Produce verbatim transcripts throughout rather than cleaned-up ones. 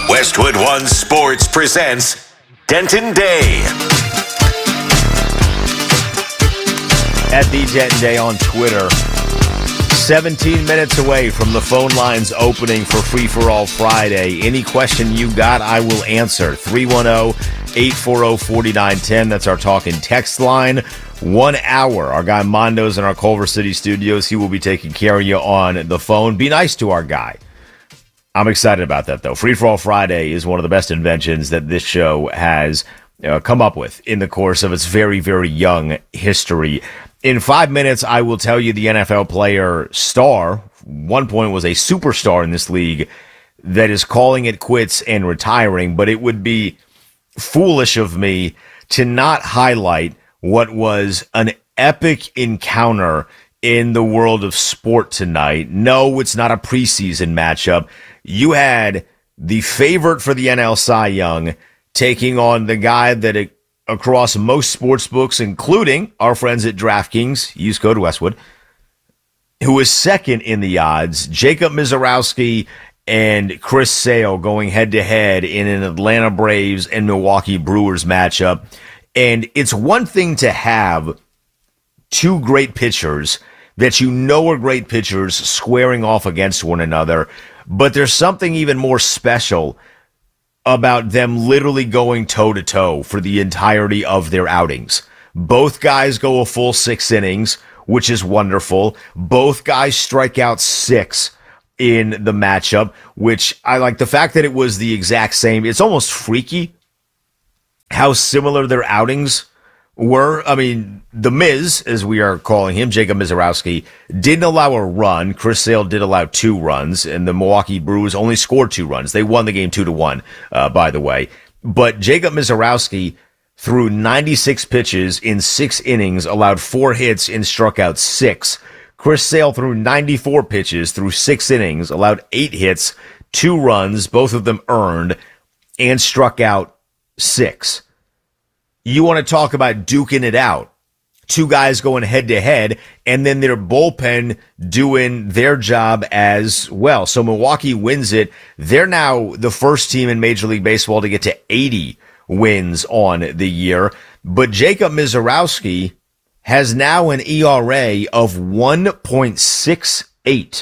Westwood One Sports presents Denton Day. At the Denton Day on Twitter. seventeen minutes away from the phone lines opening for Free For All Friday. Any question you got, I will answer. three one zero, eight four zero, four nine one zero. That's our talk and text line. One hour. Our guy Mondo's in our Culver City studios. He will be taking care of you on the phone. Be nice to our guy. I'm excited about that, though. Free For All Friday is one of the best inventions that this show has uh, come up with in the course of its very, very young history. In five minutes, I will tell you the N F L player star, one point was a superstar in this league, that is calling it quits and retiring, but it would be foolish of me to not highlight what was an epic encounter in the world of sport tonight. No, it's not a preseason matchup. You had the favorite for the N L Cy Young taking on the guy that it, across most sports books, including our friends at DraftKings, use code Westwood, who is second in the odds, Jacob Misiorowski and Chris Sale going head-to-head in an Atlanta Braves and Milwaukee Brewers matchup. And it's one thing to have two great pitchers that you know are great pitchers squaring off against one another, but there's something even more special about them literally going toe-to-toe for the entirety of their outings. Both guys go a full six innings, which is wonderful. Both guys strike out six in the matchup, which I like. The fact that it was the exact same, it's almost freaky how similar their outings were. I mean, the Miz, as we are calling him, Jacob Misiorowski, didn't allow a run. Chris Sale did allow two runs, and the Milwaukee Brewers only scored two runs. They won the game two to one, uh, by the way. But Jacob Misiorowski threw ninety-six pitches in six innings, allowed four hits, and struck out six. Chris Sale threw ninety-four pitches through six innings, allowed eight hits, two runs, both of them earned, and struck out six. You want to talk about duking it out. Two guys going head-to-head, and then their bullpen doing their job as well. So Milwaukee wins it. They're now the first team in Major League Baseball to get to eighty wins on the year. But Jacob Misiorowski has now an E R A of one point six eight.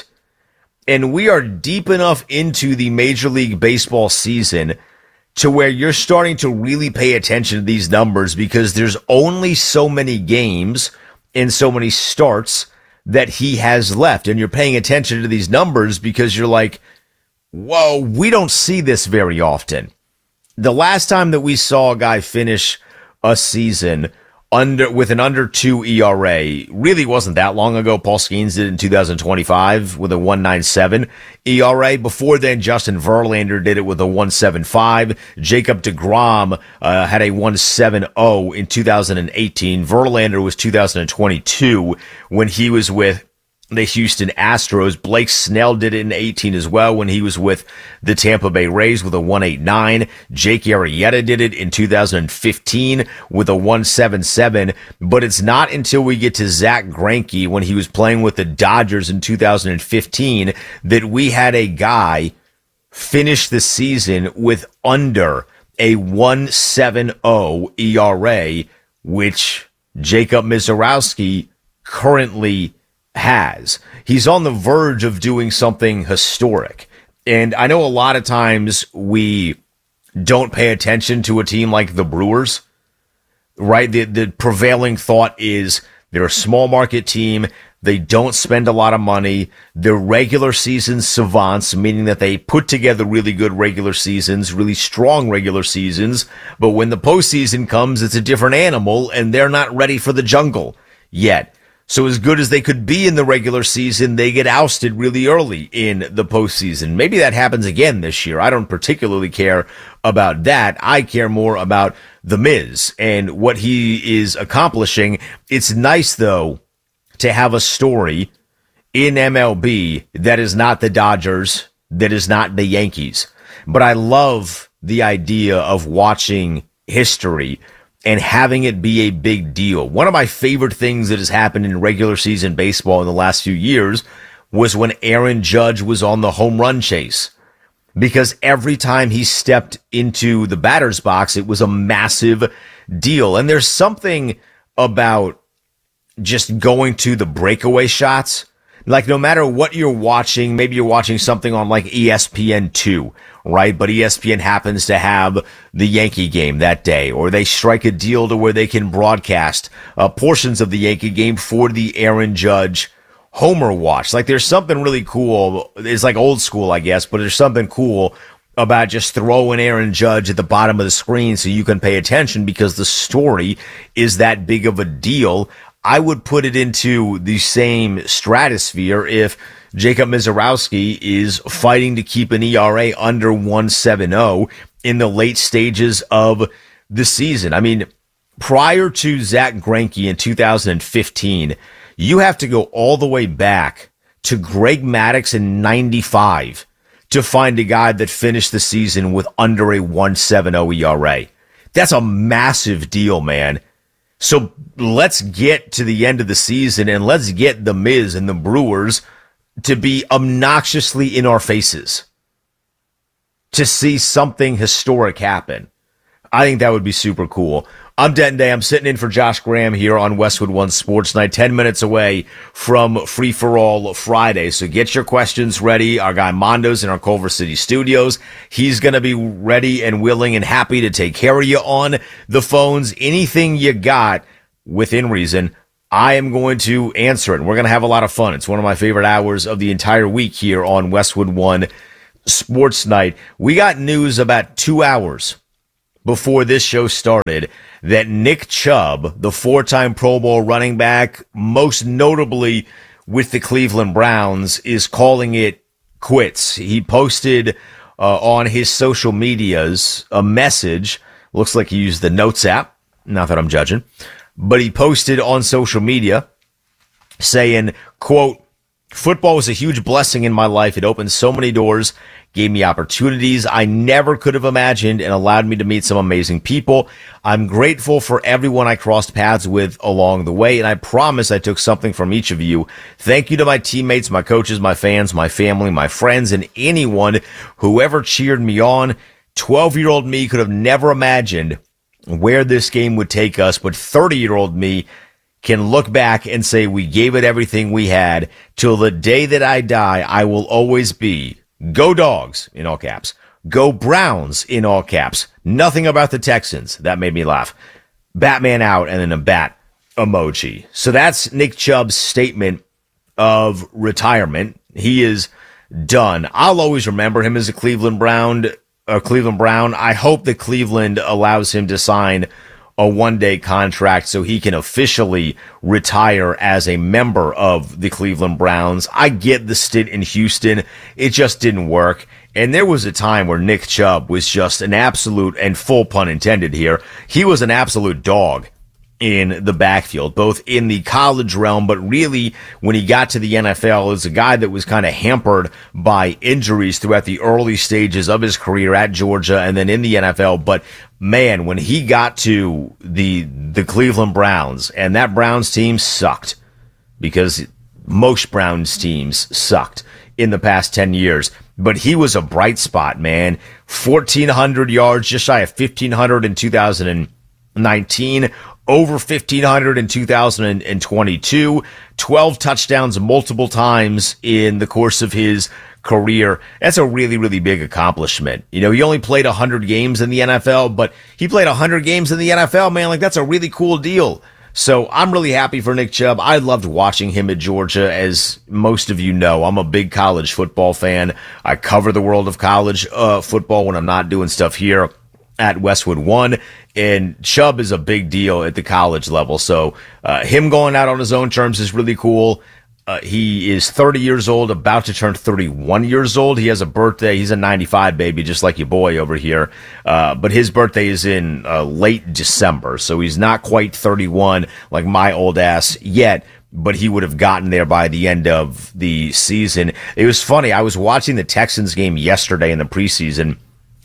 And we are deep enough into the Major League Baseball season to where you're starting to really pay attention to these numbers, because there's only so many games and so many starts that he has left. And you're paying attention to these numbers because you're like, whoa, we don't see this very often. The last time that we saw a guy finish a season under with an under two E R A really wasn't that long ago. Paul Skeens did it in two thousand twenty-five with a one point nine seven E R A. Before then, Justin Verlander did it with a one point seven five. Jacob deGrom uh, had a one point seven oh in two thousand eighteen. Verlander was two thousand twenty-two when he was with the Houston Astros. Blake Snell did it in eighteen as well when he was with the Tampa Bay Rays with a one point eight nine. Jake Arrieta did it in two thousand fifteen with a one point seven seven. But it's not until we get to Zach Greinke when he was playing with the Dodgers in two thousand fifteen that we had a guy finish the season with under a one point seven oh E R A, which Jacob Misiorowski currently has. He's on the verge of doing something historic. And I know a lot of times we don't pay attention to a team like the Brewers, right? The, the prevailing thought is they're a small market team. They don't spend a lot of money. They're regular season savants, meaning that they put together really good regular seasons, really strong regular seasons. But when the postseason comes, it's a different animal, and they're not ready for the jungle yet. So as good as they could be in the regular season, they get ousted really early in the postseason. Maybe that happens again this year. I don't particularly care about that. I care more about The Miz and what he is accomplishing. It's nice, though, to have a story in M L B that is not the Dodgers, that is not the Yankees. But I love the idea of watching history and having it be a big deal. One of my favorite things that has happened in regular season baseball in the last few years was when Aaron Judge was on the home run chase. because every time he stepped into the batter's box, it was a massive deal. And there's something about just going to the breakaway shots. Like, no matter what you're watching, maybe you're watching something on like E S P N two, right? But E S P N happens to have the Yankee game that day, or they strike a deal to where they can broadcast uh, portions of the Yankee game for the Aaron Judge Homer watch. Like, there's something really cool. It's like old school, I guess, but there's something cool about just throwing Aaron Judge at the bottom of the screen so you can pay attention because the story is that big of a deal. I would put it into the same stratosphere if Jacob Misiorowski is fighting to keep an E R A under one seventy in the late stages of the season. I mean, prior to Zach Greinke in two thousand fifteen, you have to go all the way back to Greg Maddux in ninety-five to find a guy that finished the season with under a one seventy E R A. That's a massive deal, man. So let's get to the end of the season and let's get the Miz and the Brewers to be obnoxiously in our faces to see something historic happen. I think that would be super cool. I'm Denton Day. I'm sitting in for Josh Graham here on Westwood One Sports Night, ten minutes away from Free For All Friday. So get your questions ready. Our guy Mondo's in our Culver City studios. He's going to be ready and willing and happy to take care of you on the phones. Anything you got within reason, I am going to answer it. And we're going to have a lot of fun. It's one of my favorite hours of the entire week here on Westwood One Sports Night. We got news about two hours before this show started that Nick Chubb, the four-time Pro Bowl running back, most notably with the Cleveland Browns, is calling it quits. He posted uh, on his social medias a message. Looks like he used the Notes app. Not that I'm judging. But he posted on social media saying, quote, "Football was a huge blessing in my life. It opened so many doors, gave me opportunities I never could have imagined, and allowed me to meet some amazing people. I'm grateful for everyone I crossed paths with along the way, and I promise I took something from each of you. Thank you to my teammates, my coaches, my fans, my family, my friends, and anyone who ever cheered me on. twelve-year-old me could have never imagined where this game would take us, but thirty-year-old me can look back and say we gave it everything we had. Till the day that I die, I will always be Go Dogs, in all caps. Go Browns, in all caps. Nothing about the Texans. That made me laugh. Batman out, and then a bat emoji." So that's Nick Chubb's statement of retirement. He is done. I'll always remember him as a Cleveland Brown. A Cleveland Brown. I hope that Cleveland allows him to sign a one-day contract so he can officially retire as a member of the Cleveland Browns. I get the stint in Houston. It just didn't work. And there was a time where Nick Chubb was just an absolute, and full pun intended here, he was an absolute dog in the backfield, both in the college realm, but really when he got to the N F L as a guy that was kind of hampered by injuries throughout the early stages of his career at Georgia and then in the N F L. But man, when he got to the the Cleveland Browns, and that Browns team sucked because most Browns teams sucked in the past ten years. But he was a bright spot, man. fourteen hundred yards, just shy of fifteen hundred in two thousand nineteen. Over fifteen hundred in two thousand twenty-two, twelve touchdowns multiple times in the course of his career. That's a really, really big accomplishment. You know, he only played one hundred games in the N F L, but he played one hundred games in the N F L, man. Like, that's a really cool deal. So I'm really happy for Nick Chubb. I loved watching him at Georgia. As most of you know, I'm a big college football fan. I cover the world of college uh, football when I'm not doing stuff here at Westwood One, and Chubb is a big deal at the college level. So uh, him going out on his own terms is really cool. Uh, he is thirty years old, about to turn thirty-one years old. He has a birthday. He's a ninety-five baby, just like your boy over here. Uh, but his birthday is in uh, late December, so he's not quite thirty-one like my old ass yet, but he would have gotten there by the end of the season. It was funny. I was watching the Texans game yesterday in the preseason,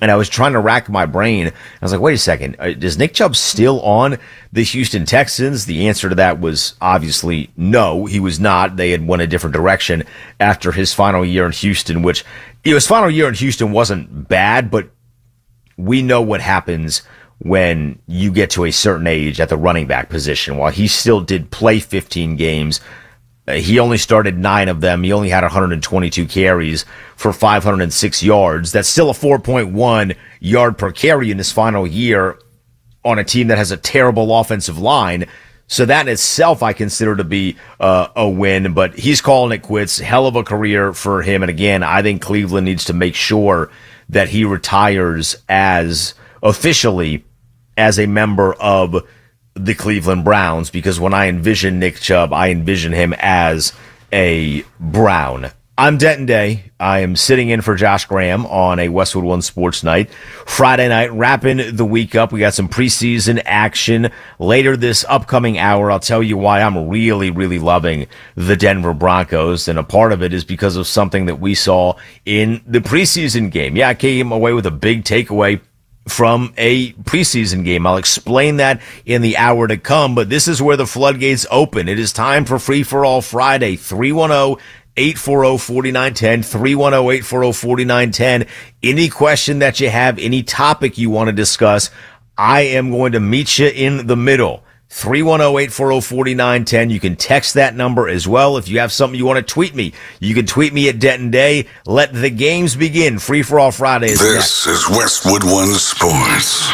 And I was trying to rack my brain. I was like, wait a second. Is Nick Chubb still on the Houston Texans? The answer to that was obviously no, he was not. They had went a different direction after his final year in Houston, which, you know, his final year in Houston wasn't bad, but we know what happens when you get to a certain age at the running back position. While he still did play fifteen games, he only started nine of them. He only had one hundred twenty-two carries for five hundred six yards. That's still a four point one yard per carry in his final year on a team that has a terrible offensive line. So that in itself I consider to be uh, a win, but he's calling it quits. Hell of a career for him. And again, I think Cleveland needs to make sure that he retires as officially as a member of the Cleveland Browns, because when I envision Nick Chubb, I envision him as a Brown. I'm Denton Day. I am sitting in for Josh Graham on a Westwood One Sports Night. Friday night, wrapping the week up. We got some preseason action later this upcoming hour. I'll tell you why I'm really, really loving the Denver Broncos, and a part of it is because of something that we saw in the preseason game. Yeah, I came away with a big takeaway from a preseason game. I'll explain that in the hour to come, but this is where the floodgates open. It is time for Free for All Friday. three one zero, eight four zero, four nine one zero, three one zero, eight four zero, four nine one zero. Any question that you have, any topic you want to discuss, I am going to meet you in the middle. three one zero, eight four zero, four nine one zero. You can text that number as well. If you have something you want to tweet me, you can tweet me at Denton Day. Let the games begin. Free for All Friday is This next. Is Westwood One Sports.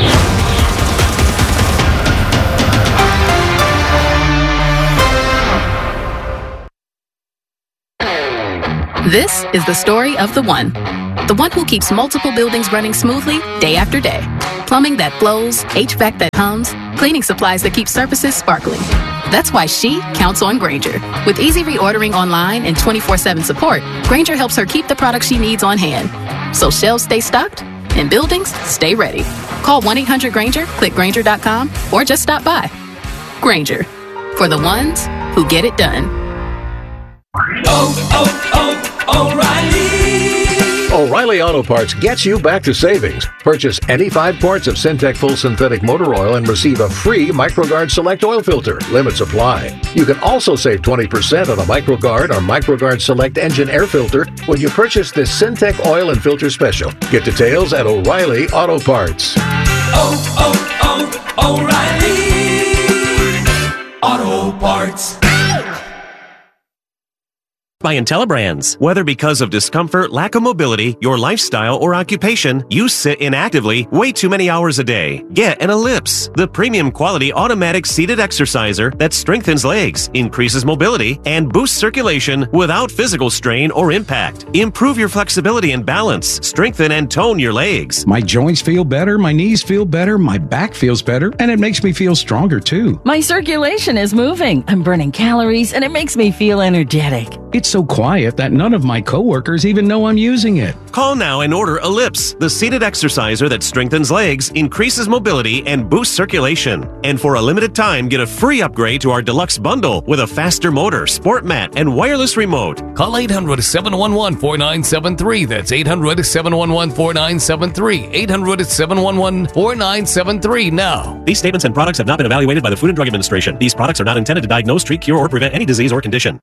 This is the story of the one. The one who keeps multiple buildings running smoothly day after day. Plumbing that flows, H V A C that hums, cleaning supplies that keep surfaces sparkling. That's why she counts on Grainger. With easy reordering online and twenty-four seven support, Grainger helps her keep the products she needs on hand. So shelves stay stocked and buildings stay ready. Call one eight hundred Grainger, click Grainger dot com, or just stop by. Grainger, for the ones who get it done. Oh, oh, oh, O'Reilly! O'Reilly Auto Parts gets you back to savings. Purchase any five quarts of Syntec Full Synthetic Motor Oil and receive a free MicroGuard Select Oil Filter. Limits apply. You can also save twenty percent on a MicroGuard or MicroGuard Select Engine Air Filter when you purchase this Syntec Oil and Filter Special. Get details at O'Reilly Auto Parts. Oh, oh, oh, O'Reilly Auto Parts. By IntelliBrands. Whether because of discomfort, lack of mobility, your lifestyle, or occupation, you sit inactively way too many hours a day. Get an Ellipse, the premium quality automatic seated exerciser that strengthens legs, increases mobility, and boosts circulation without physical strain or impact. Improve your flexibility and balance, strengthen and tone your legs. My joints feel better, my knees feel better, my back feels better, and it makes me feel stronger too. My circulation is moving. I'm burning calories, and it makes me feel energetic. It's so quiet that none of my coworkers even know I'm using it. Call now and order Ellipse, the seated exerciser that strengthens legs, increases mobility, and boosts circulation. And for a limited time, get a free upgrade to our deluxe bundle with a faster motor, sport mat, and wireless remote. Call eight hundred, seven one one, four nine seven three. That's eight hundred, seven one one, four nine seven three. eight hundred, seven one one, four nine seven three now. These statements and products have not been evaluated by the Food and Drug Administration. These products are not intended to diagnose, treat, cure, or prevent any disease or condition.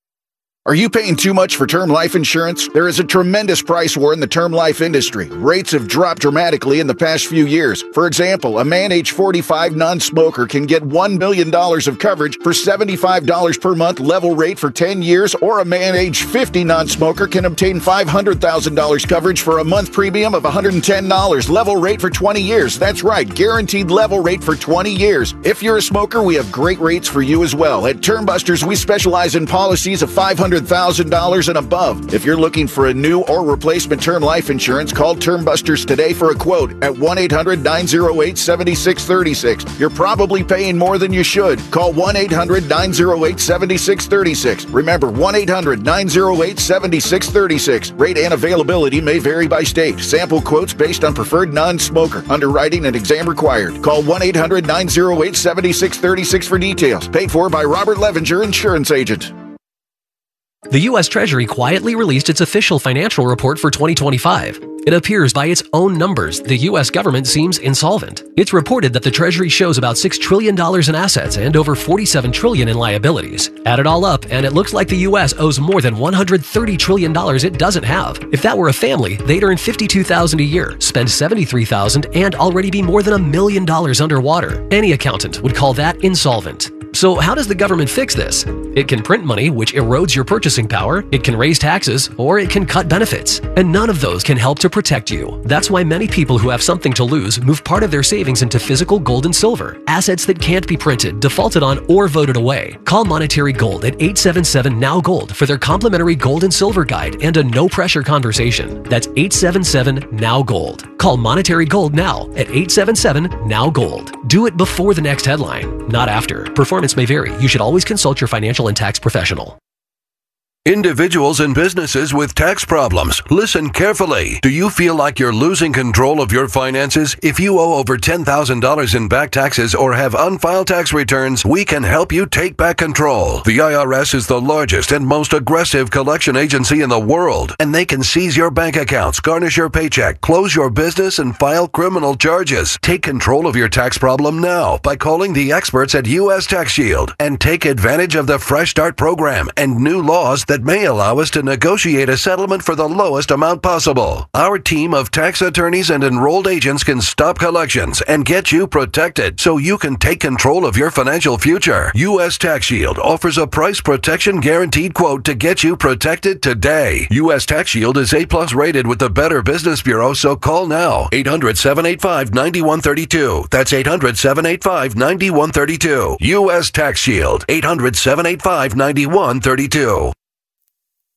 Are you paying too much for term life insurance? There is a tremendous price war in the term life industry. Rates have dropped dramatically in the past few years. For example, a man age forty-five non-smoker can get one million dollars of coverage for seventy-five dollars per month level rate for ten years, or a man age fifty non-smoker can obtain five hundred thousand dollars coverage for a month premium of one hundred ten dollars level rate for twenty years. That's right, guaranteed level rate for twenty years. If you're a smoker, we have great rates for you as well. At Term Busters, we specialize in policies of five hundred thousand dollars and above. If you're looking for a new or replacement term life insurance, call Term Busters today for a quote at one eight hundred, nine oh eight, seven six three six. You're probably paying more than you should. Call one eight hundred, nine oh eight, seven six three six. Remember, one eight hundred, nine oh eight, seven six three six. Rate and availability may vary by state. Sample quotes based on preferred non-smoker. Underwriting and exam required. Call one eight hundred, nine oh eight, seven six three six for details. Paid for by Robert Levinger, Insurance Agent. The U S Treasury quietly released its official financial report for twenty twenty-five. It appears by its own numbers, the U S government seems insolvent. It's reported that the Treasury shows about six trillion dollars in assets and over forty-seven trillion dollars in liabilities. Add it all up, and it looks like the U S owes more than one hundred thirty trillion dollars it doesn't have. If that were a family, they'd earn fifty-two thousand dollars a year, spend seventy-three thousand dollars, and already be more than a million dollars underwater. Any accountant would call that insolvent. So how does the government fix this? It can print money, which erodes your purchasing power, it can raise taxes, or it can cut benefits. And none of those can help to protect you. That's why many people who have something to lose move part of their savings into physical gold and silver, assets that can't be printed, defaulted on, or voted away. Call Monetary Gold at eight seven seven N O W Gold for their complimentary gold and silver guide and a no-pressure conversation. That's eight seven seven N O W Gold. Call Monetary Gold now at eight seven seven N O W Gold. Do it before the next headline, not after. Performance may vary. You should always consult your financial and tax professional. Individuals and businesses with tax problems, listen carefully. Do you feel like you're losing control of your finances? If you owe over ten thousand dollars in back taxes or have unfiled tax returns, we can help you take back control. The I R S is the largest and most aggressive collection agency in the world, and they can seize your bank accounts, garnish your paycheck, close your business, and file criminal charges. Take control of your tax problem now by calling the experts at U S Tax Shield and take advantage of the Fresh Start program and new laws that may allow us to negotiate a settlement for the lowest amount possible. Our team of tax attorneys and enrolled agents can stop collections and get you protected so you can take control of your financial future. U S Tax Shield offers a price protection guaranteed quote to get you protected today. U S Tax Shield is A plus rated with the Better Business Bureau, so call now. eight hundred, seven eight five, nine one three two. That's eight hundred, seven eight five, nine one three two. U S Tax Shield. eight hundred, seven eight five, nine one three two.